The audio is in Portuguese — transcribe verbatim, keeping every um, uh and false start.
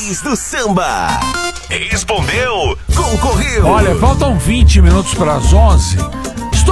Raiz do Samba. Respondeu, concorreu. Olha, faltam vinte minutos para as onze.